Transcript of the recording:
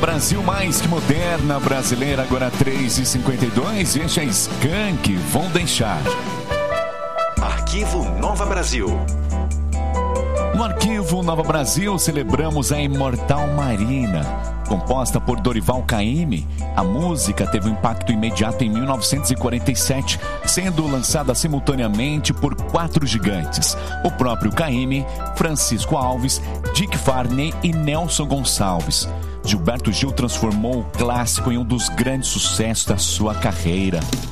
Brasil mais que moderna, brasileira, agora 3h52. Este é Skank, vão deixar. Arquivo Nova Brasil. No Arquivo Nova Brasil, celebramos a imortal Marina. Composta por Dorival Caymmi, a música teve um impacto imediato em 1947, sendo lançada simultaneamente por 4 gigantes: o próprio Caymmi, Francisco Alves, Dick Varney e Nelson Gonçalves. Gilberto Gil transformou o clássico em um dos grandes sucessos da sua carreira.